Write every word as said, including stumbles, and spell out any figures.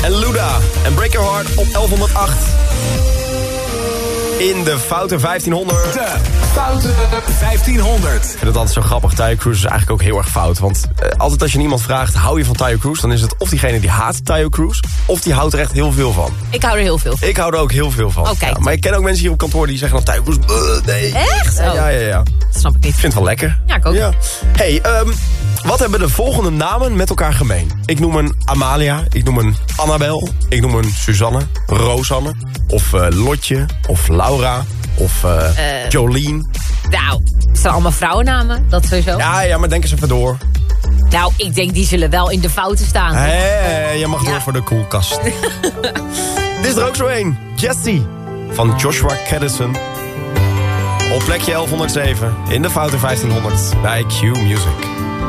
en Luda. En Break Your Heart op elfhonderdacht. In de Foute vijftienhonderd. De Foute vijftienhonderd. Ik vind het altijd zo grappig. Taio Cruz is eigenlijk ook heel erg fout. Want uh, altijd als je iemand vraagt, hou je van Taio Cruz? Dan is het of diegene die haat Taio Cruz, of die houdt er echt heel veel van. Ik hou er heel veel van. Ik hou er ook heel veel van. Oh, kijk. Ja, maar ik ken ook mensen hier op kantoor die zeggen dan Taio Cruz, uh, nee. Echt? Oh. Ja, ja, ja. Dat snap ik niet. Ik vind het wel lekker. Ja, ik ook. Ja. Hey, um, wat hebben de volgende namen met elkaar gemeen? Ik noem een Amalia, ik noem een Annabel, ik noem een Suzanne, Rosanne, of uh, Lotje, of Laura, of uh, uh, Jolien. Nou, het zijn allemaal vrouwennamen, dat sowieso. Ja, ja, maar denk eens even door. Nou, ik denk die zullen wel in de fouten staan. Hé, hey, je mag ja. door voor de koelkast. Dit is er ook zo één. Jessie van Joshua Caddison. Op plekje elfhonderdzeven in de Foute vijftienhonderd bij Q Music.